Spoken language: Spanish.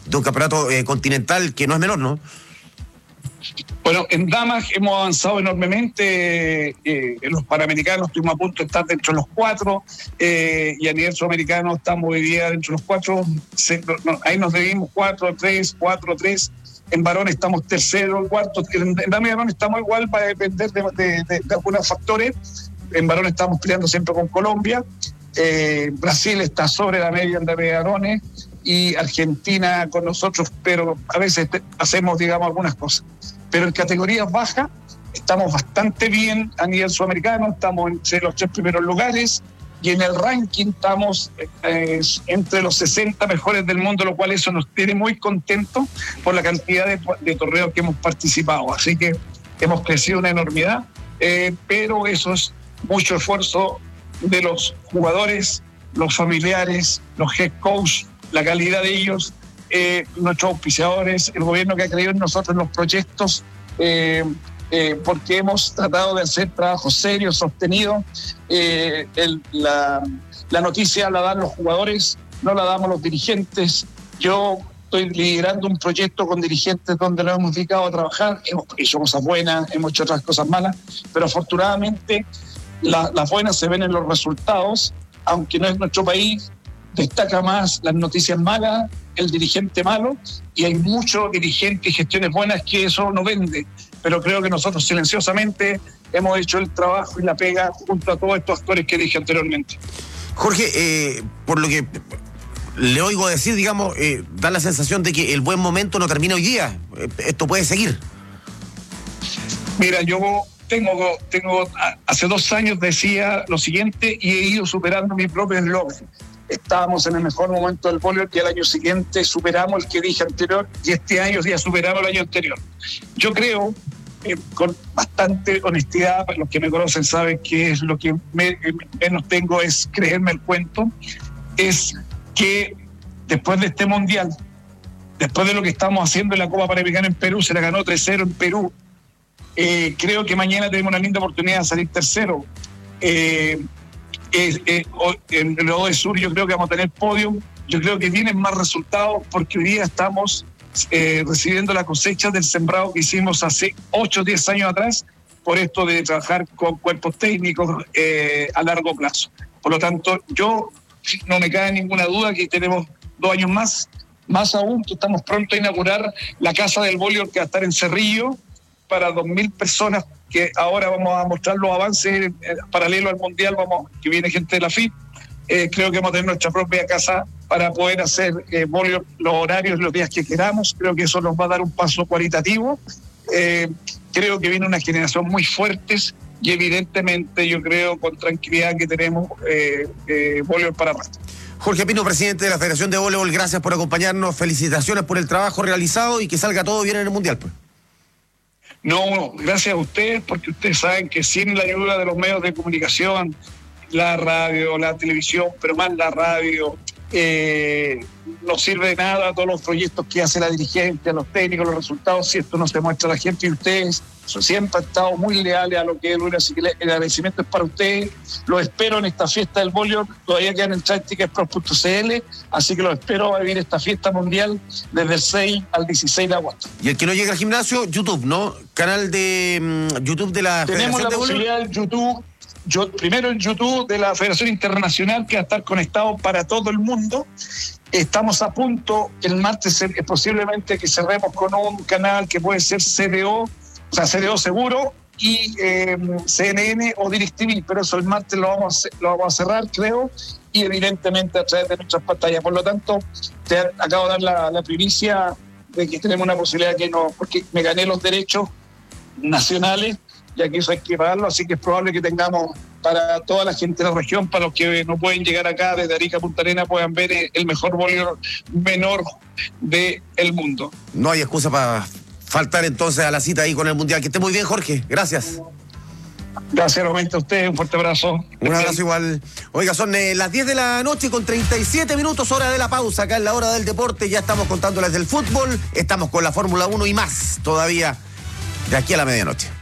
de un campeonato continental que no es menor, ¿no? Bueno, en damas hemos avanzado enormemente, en los panamericanos estuvimos a punto de estar dentro de los 4, y a nivel sudamericano estamos hoy día dentro de los 4, ahí nos debimos 4-3, 4-3, en varones estamos tercero, cuarto, en damas y varones estamos igual, va a depender de algunos factores. En varones estamos peleando siempre con Colombia, Brasil está sobre la media en damas y varones, y Argentina con nosotros, pero a veces hacemos, digamos, algunas cosas. Pero en categorías bajas estamos bastante bien a nivel sudamericano, estamos entre los 3 primeros lugares, y en el ranking estamos entre los 60 mejores del mundo, lo cual eso nos tiene muy contentos por la cantidad de torneos que hemos participado. Así que hemos crecido una enormidad, pero eso es mucho esfuerzo de los jugadores, los familiares, los head coach, la calidad de ellos, nuestros auspiciadores, el gobierno que ha creído en nosotros, en los proyectos, porque hemos tratado de hacer trabajo serio, sostenido. La noticia la dan los jugadores, no la damos los dirigentes. Yo estoy liderando un proyecto con dirigentes donde nos hemos dedicado a trabajar, hemos hecho cosas buenas, hemos hecho otras cosas malas, pero afortunadamente las buenas se ven en los resultados, aunque no es nuestro país. Destaca más las noticias malas, el dirigente malo, y hay muchos dirigentes y gestiones buenas que eso no vende. Pero creo que nosotros silenciosamente hemos hecho el trabajo y la pega junto a todos estos actores que dije anteriormente. Jorge, por lo que le oigo decir, digamos, da la sensación de que el buen momento no termina hoy día. Esto puede seguir. Mira, yo tengo hace 2 años decía lo siguiente y he ido superando mi propio eslogan. Estábamos en el mejor momento del voleibol y al año siguiente superamos el que dije anterior y este año ya superamos el año anterior. Yo creo, con bastante honestidad, los que me conocen saben que es lo que menos tengo es creerme el cuento, es que después de este mundial, después de lo que estamos haciendo en la Copa Panamericana en Perú, se la ganó 3-0 en Perú, creo que mañana tenemos una linda oportunidad de salir tercero. En el Odo de Sur yo creo que vamos a tener podium, yo creo que vienen más resultados porque hoy día estamos recibiendo la cosecha del sembrado que hicimos hace 8 o 10 años atrás, por esto de trabajar con cuerpos técnicos a largo plazo. Por lo tanto, yo no me cabe ninguna duda que tenemos 2 años más aún que estamos pronto a inaugurar la Casa del Voleibol que va a estar en Cerrillo para 2.000 personas, que ahora vamos a mostrar los avances paralelo al Mundial, que viene gente de la FIP. Creo que vamos a tener nuestra propia casa para poder hacer voleibol, los horarios, los días que queramos. Creo que eso nos va a dar un paso cualitativo. Creo que viene una generación muy fuertes y evidentemente yo creo con tranquilidad que tenemos voleibol para rato. Jorge Pino, presidente de la Federación de Voleibol, gracias por acompañarnos, felicitaciones por el trabajo realizado y que salga todo bien en el Mundial, pues. No, gracias a ustedes, porque ustedes saben que sin la ayuda de los medios de comunicación, la radio, la televisión, pero más la radio, no sirve de nada todos los proyectos que hace la dirigencia, los técnicos, los resultados, si esto no se muestra a la gente, y ustedes siempre han estado muy leales a lo que es Luna, así que el agradecimiento es para ustedes. Los espero en esta fiesta del voleibol, todavía quedan en ticketpro.cl, así que los espero a vivir esta fiesta mundial desde el 6 al 16 de agosto. Y el que no llega al gimnasio, YouTube, ¿no? Canal de YouTube de la Tenemos Federación de Voleibol. Tenemos la posibilidad en YouTube, primero en YouTube de la Federación Internacional, que va a estar conectado para todo el mundo. Estamos a punto, el martes posiblemente que cerremos con un canal que puede ser CDO, o sea, CDO seguro, y CNN o DirecTV, pero eso el martes lo vamos a cerrar, creo, y evidentemente a través de nuestras pantallas. Por lo tanto, te acabo de dar la primicia de que tenemos una posibilidad que no, porque me gané los derechos nacionales, ya que eso hay que pagarlo, así que es probable que tengamos para toda la gente de la región, para los que no pueden llegar acá desde Arica a Punta Arenas, puedan ver el mejor voleibol menor del mundo. No hay excusa para faltar entonces a la cita ahí con el Mundial. Que esté muy bien, Jorge. Gracias. Gracias nuevamente a ustedes, un fuerte abrazo. Un abrazo igual. Oiga, son las 10 de la noche con 37 minutos, hora de la pausa. Acá en la hora del deporte ya estamos contándoles del fútbol, estamos con la Fórmula 1 y más todavía de aquí a la medianoche.